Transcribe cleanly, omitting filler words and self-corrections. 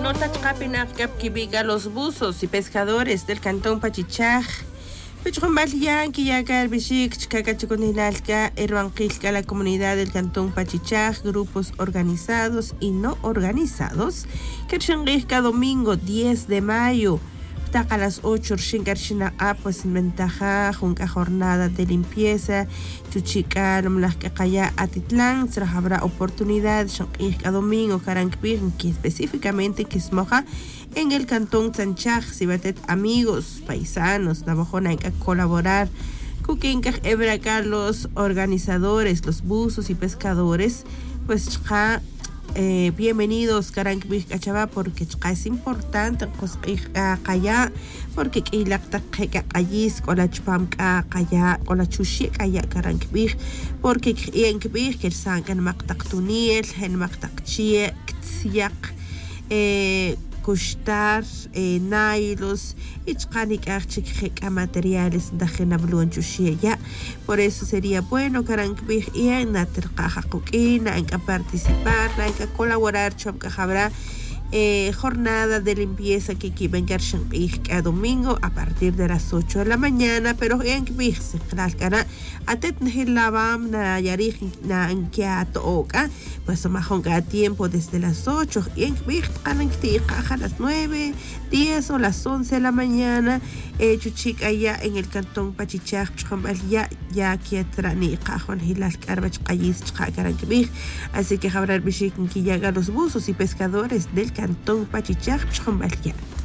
nota chqapinak kapkibiga los buzos y pescadores del cantón Pachichaj. Pichumbalyan Kiyakar Bishik Chkakachikunilalka Erwanquilka la comunidad del cantón Pachichaj, grupos organizados y no organizados, que cada domingo 10 de mayo a las 8 Shinkarshina pues ventaja junca jornada de limpieza chuchica las que calla Atitlán habrá oportunidad cada domingo Karankbir que específicamente que esmoja en el cantón Sanchaj si batet amigos paisanos navajona que colaborar Kukinka Ebra los organizadores los buzos y pescadores pues bienvenidos Karankbih Kachaba porque es importante kaya porque ilakta kayis con la chpamka kaya con la chushi kaya Karankbih porque yankbih que sangan maktaktuniel en maktakchie ksiak kushtar nailos ichkanik archik materiales dajena bluan chushia ya por eso sería bueno Karankbih y en naterqaja kukina en que participar en que colaborar chomka habrá jornada de limpieza que aquí venga cada domingo a partir de las 8 de la mañana pero en que se clara atet nahilabam na yarij na ankiatoka pues majonga a tiempo desde las 8 y en que a las 9 10 o las 11 de la mañana chuchik allá en el cantón Pachichaj ya que trani cajon hilal carbach qayis chakaranquibij así que habrá bishik que llega los buzos y pescadores del cantón Pachichaj.